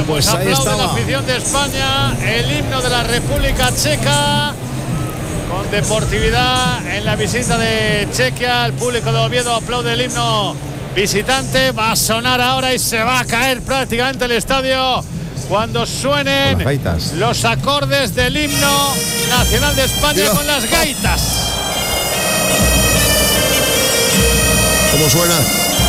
pues ahí aplaude estaba la afición de España, el himno de la República Checa, con deportividad en la visita de Chequia. El público de Oviedo aplaude el himno visitante. Va a sonar ahora y se va a caer prácticamente el estadio cuando suenen los acordes del himno nacional de España. Mira, con las gaitas. ¿Cómo suena?